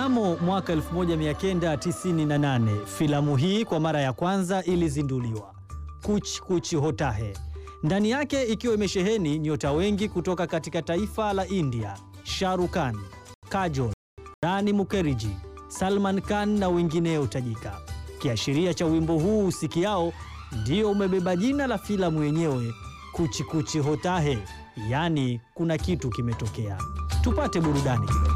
Mnamo mwaka 1998 filamu hii kwa mara ya kwanza ilizinduliwa, Kuch Kuch Hota Hai, ndani yake ikiwa imesheheni nyota wengi kutoka katika taifa la India: Shah Rukh Khan, Kajol, Rani Mukherjee, Salman Khan na wengineo tajika. Kiashiria cha wimbo huu usikiao ndio umebeba jina la filamu yenyewe, Kuch Kuch Hota Hai, yani kuna kitu kimetokea. Tupate burudani kidogo.